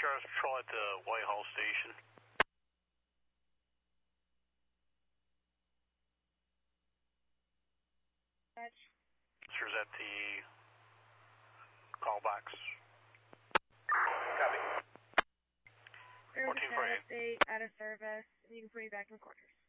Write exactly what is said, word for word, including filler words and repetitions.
Sheriff's Patrol at the Whitehall Station. Officers at the call box. Copy. fourteen forty-eight. Update, out of service. You can put me back in quarters.